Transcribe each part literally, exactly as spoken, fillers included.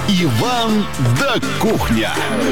Иван да кухня.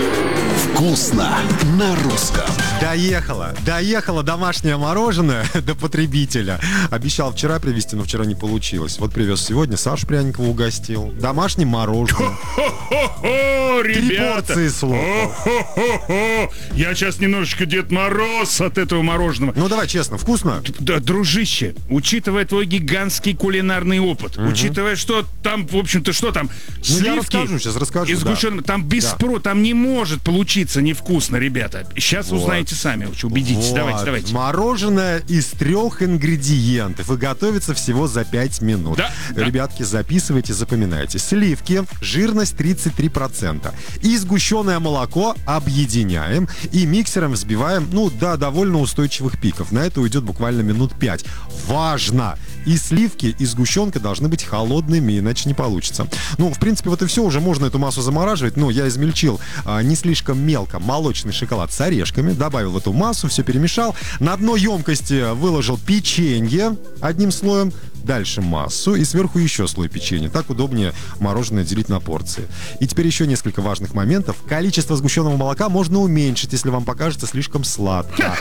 Вкусно на русском. Доехало, доехало домашнее мороженое до потребителя. Обещал вчера привезти, но вчера не получилось. Вот привез сегодня, Сашу Пряникова угостил. Домашнее мороженое. Хо-хо-хо, Три ребята! порции слопал. Хо-хо-хо! Я сейчас немножечко Дед Мороз от этого мороженого. Ну давай честно, вкусно? Да, дружище, учитывая твой гигантский кулинарный опыт, Мгм. учитывая, что там, в общем-то, что там, Ну, я сливки расскажу, сейчас расскажу, и да. сгущенное, там без Да. спро, там не может получиться невкусно, ребята. Сейчас Вот. узнаете сами, лучше убедитесь. Вот. Давайте, давайте. Мороженое из трех ингредиентов и готовится всего за пять минут. Да, да. Ребятки, записывайте, запоминайте. Сливки, жирность тридцать три процента. И сгущенное молоко объединяем и миксером взбиваем, ну, до довольно устойчивых пиков. На это уйдет буквально минут пять. Важно! И сливки, и сгущенка должны быть холодными, иначе не получится. Ну, в принципе, вот и все. Уже можно эту массу замораживать. Но я измельчил а, не слишком мелко молочный шоколад с орешками, добавил в эту массу, все перемешал. На дно емкости выложил печенье одним слоем, дальше массу и сверху еще слой печенья. Так удобнее мороженое делить на порции. И теперь еще несколько важных моментов. Количество сгущенного молока можно уменьшить, если вам покажется слишком сладко.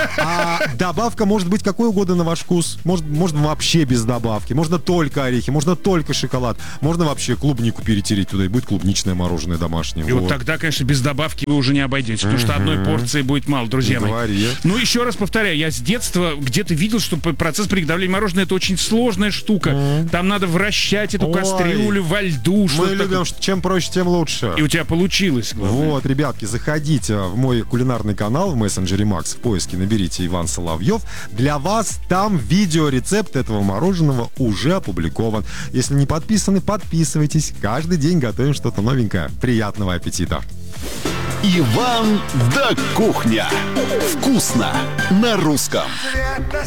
А добавка может быть какой угодно на ваш вкус. Может, можно вообще без добавки. Можно только орехи, можно только шоколад. Можно вообще клубнику перетереть туда, и будет клубничное мороженое домашнее. И вот тогда, конечно, без добавки вы уже не обойдетесь, потому что одной порции будет мало, друзья Не мои. говори. Ну, еще раз повторяю, я с детства где-то видел, что процесс приготовления мороженого — это очень сложная штука. Там надо вращать эту Ой. кастрюлю во льду. Мы что-то любим, такое. что чем проще, тем лучше. И у тебя получилось, главное. Вот, ребятки, заходите в мой кулинарный канал в мессенджере Макс, в поиске наберите Иван Соловьев. Для вас там видеорецепт этого мороженого уже опубликован. Если не подписаны, подписывайтесь. Каждый день готовим что-то новенькое. Приятного аппетита! Иван да кухня. Вкусно на русском.